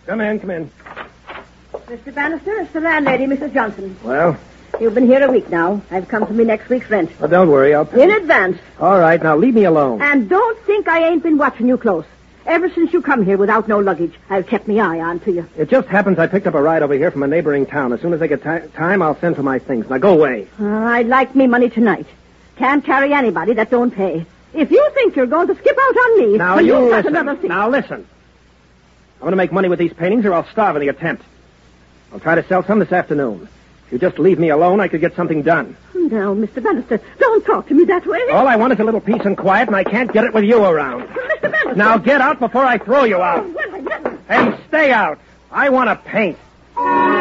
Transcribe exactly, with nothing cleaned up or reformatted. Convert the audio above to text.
Come in, come in. Mister Bannister, it's the landlady, Missus Johnson. Well? You've been here a week now. I've come to me next week's rent. Well, don't worry. I'll pay. In advance. All right, now leave me alone. And don't think I ain't been watching you close. Ever since you come here without no luggage, I've kept me eye on to you. It just happens I picked up a ride over here from a neighboring town. As soon as I get ti- time, I'll send for my things. Now go away. Uh, I'd like me money tonight. Can't carry anybody that don't pay. If you think you're going to skip out on me... Now, well, you you've got listen. another thing. Now, listen. I'm going to make money with these paintings or I'll starve in the attempt. I'll try to sell some this afternoon. If you just leave me alone, I could get something done. No, Mister Bannister, don't talk to me that way. All I want is a little peace and quiet, and I can't get it with you around. Mister Bannister... Now get out before I throw you out. Oh, well, I never... And stay out. I want to paint.